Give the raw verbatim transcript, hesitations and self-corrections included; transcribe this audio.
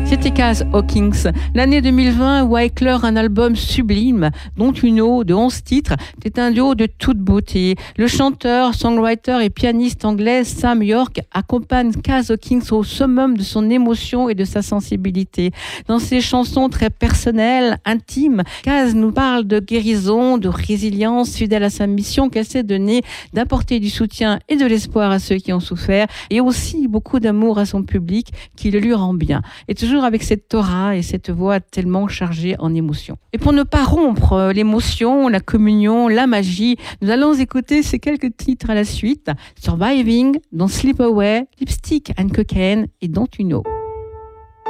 C'était Kaz Hawkins. L'année deux mille vingt voit éclore un album sublime, dont une eau de onze titres. C'est un duo de toute beauté. Le chanteur, songwriter et pianiste anglais Sam Yorke accompagne Kaz Hawkins au summum de son émotion et de sa sensibilité. Dans ses chansons très personnelles, intimes, Kaz nous parle de guérison, de résilience, fidèle à sa mission qu'elle s'est donnée d'apporter du soutien et de l'espoir à ceux qui ont souffert, et aussi beaucoup d'amour à son public qui le lui rend bien. Et toujours avec cette aura et cette voix tellement chargée en émotions. Et pour ne pas rompre l'émotion, la communion, la magie, nous allons écouter ces quelques titres à la suite. Surviving, Don't Sleep Away, Lipstick and Cocaine et Don't You Know.